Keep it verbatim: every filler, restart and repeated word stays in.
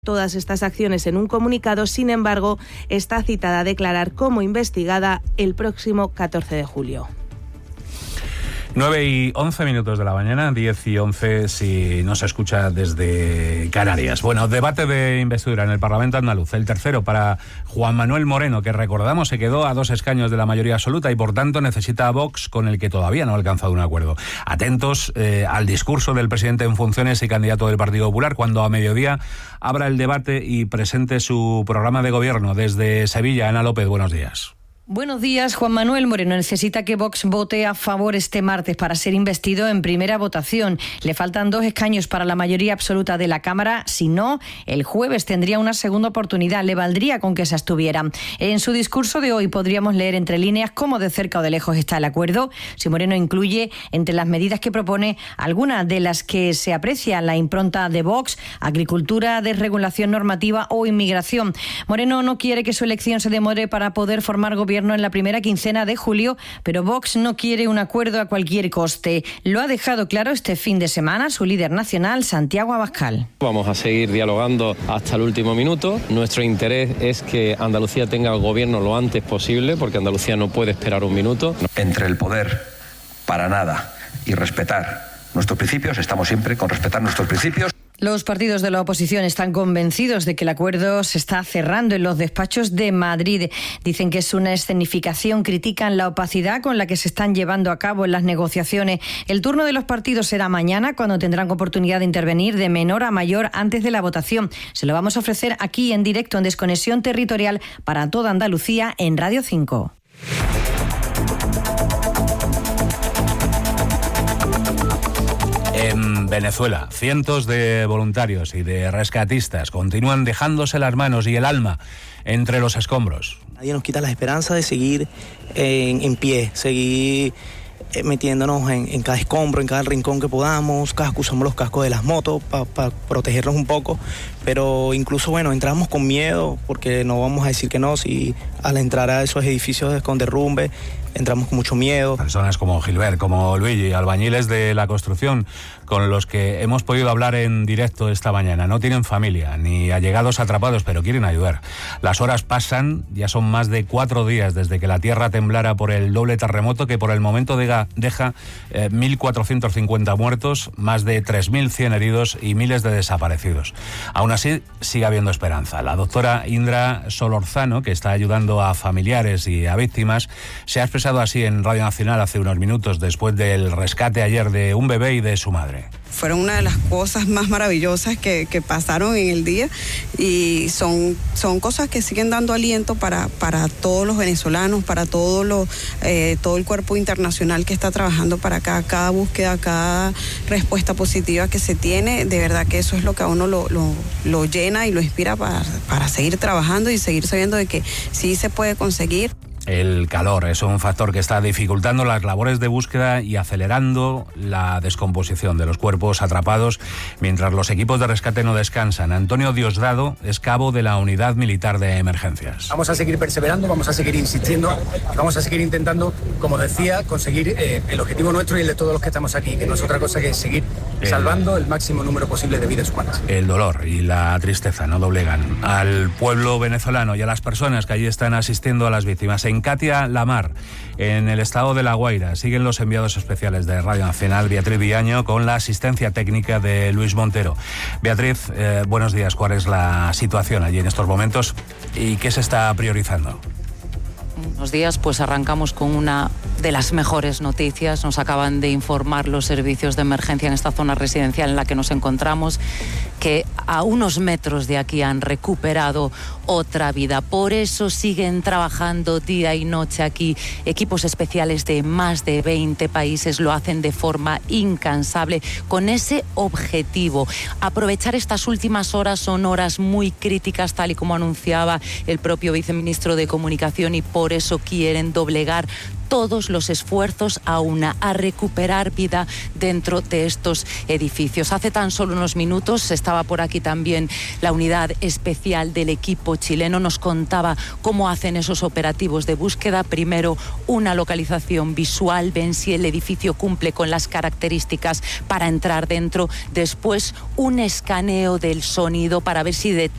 todas estas acciones en un comunicado. Sin embargo, está citada a declarar como investigada el próximo catorce de julio. nueve y once minutos de la mañana, diez y once si no se escucha desde Canarias. Bueno, debate de investidura en el Parlamento andaluz, el tercero para Juan Manuel Moreno, que recordamos se quedó a dos escaños de la mayoría absoluta y por tanto necesita a Vox, con el que todavía no ha alcanzado un acuerdo. Atentos eh, al discurso del presidente en funciones y candidato del Partido Popular cuando a mediodía abra el debate y presente su programa de gobierno. Desde Sevilla, Ana López, buenos días. Buenos días. Juan Manuel Moreno necesita que Vox vote a favor este martes para ser investido en primera votación. Le faltan dos escaños para la mayoría absoluta de la Cámara. Si no, el jueves tendría una segunda oportunidad. Le valdría con que se abstuviera. En su discurso de hoy podríamos leer entre líneas cómo de cerca o de lejos está el acuerdo. Si Moreno incluye entre las medidas que propone algunas de las que se aprecia la impronta de Vox: agricultura, desregulación normativa o inmigración. Moreno no quiere que su elección se demore para poder formar gobierno en la primera quincena de julio, pero Vox no quiere un acuerdo a cualquier coste. Lo ha dejado claro este fin de semana su líder nacional, Santiago Abascal. Vamos a seguir dialogando hasta el último minuto. Nuestro interés es que Andalucía tenga el gobierno lo antes posible, porque Andalucía no puede esperar un minuto. Entre el poder para nada y respetar nuestros principios, estamos siempre con respetar nuestros principios. Los partidos de la oposición están convencidos de que el acuerdo se está cerrando en los despachos de Madrid. Dicen que es una escenificación, critican la opacidad con la que se están llevando a cabo en las negociaciones. El turno de los partidos será mañana, cuando tendrán oportunidad de intervenir de menor a mayor antes de la votación. Se lo vamos a ofrecer aquí en directo en Desconexión Territorial para toda Andalucía en Radio cinco. En Venezuela, cientos de voluntarios y de rescatistas continúan dejándose las manos y el alma entre los escombros. Nadie nos quita la esperanza de seguir en, en pie, seguir eh, metiéndonos en, en cada escombro, en cada rincón que podamos. Casco, usamos los cascos de las motos para pa protegernos un poco, pero incluso, bueno, entramos con miedo porque no vamos a decir que no, si al entrar a esos edificios con derrumbe entramos con mucho miedo. Personas como Gilbert, como Luigi, albañiles de la construcción, con los que hemos podido hablar en directo esta mañana. No tienen familia, ni allegados atrapados, pero quieren ayudar. Las horas pasan, ya son más de cuatro días desde que la tierra temblara por el doble terremoto que por el momento deja, deja eh, mil cuatrocientos cincuenta muertos, más de tres mil cien heridos y miles de desaparecidos. Aún así, sigue habiendo esperanza. La doctora Indra Solorzano, que está ayudando a familiares y a víctimas, se ha expresado así en Radio Nacional hace unos minutos después del rescate ayer de un bebé y de su madre. Fueron una de las cosas más maravillosas que, que pasaron en el día y son, son cosas que siguen dando aliento para, para todos los venezolanos, para todo, lo, eh, todo el cuerpo internacional que está trabajando para acá, cada búsqueda, cada respuesta positiva que se tiene. De verdad que eso es lo que a uno lo, lo, lo llena y lo inspira para, para seguir trabajando y seguir sabiendo de que sí se puede conseguir. El calor es un factor que está dificultando las labores de búsqueda y acelerando la descomposición de los cuerpos atrapados mientras los equipos de rescate no descansan. Antonio Diosdado es cabo de la Unidad Militar de Emergencias. Vamos a seguir perseverando, vamos a seguir insistiendo, vamos a seguir intentando, como decía, conseguir eh, el objetivo nuestro y el de todos los que estamos aquí, que no es otra cosa que seguir el, salvando el máximo número posible de vidas humanas. El dolor y la tristeza no doblegan al pueblo venezolano y a las personas que allí están asistiendo a las víctimas. En Catia Lamar, en el estado de La Guaira, siguen los enviados especiales de Radio Nacional, Beatriz Villaño, con la asistencia técnica de Luis Montero. Beatriz, eh, buenos días. ¿Cuál es la situación allí en estos momentos y qué se está priorizando? Buenos días, pues arrancamos con una de las mejores noticias. Nos acaban de informar los servicios de emergencia en esta zona residencial en la que nos encontramos que a unos metros de aquí han recuperado otra vida. Por eso siguen trabajando día y noche aquí equipos especiales de más de veinte países. Lo hacen de forma incansable con ese objetivo. Aprovechar estas últimas horas, son horas muy críticas, tal y como anunciaba el propio viceministro de Comunicación, y por eso quieren doblegar todos los esfuerzos a una, a recuperar vida dentro de estos edificios. Hace tan solo unos minutos estaba por aquí también la unidad especial del equipo chileno. Nos contaba cómo hacen esos operativos de búsqueda. Primero, una localización visual, ven si el edificio cumple con las características para entrar dentro. Después, un escaneo del sonido para ver si detectan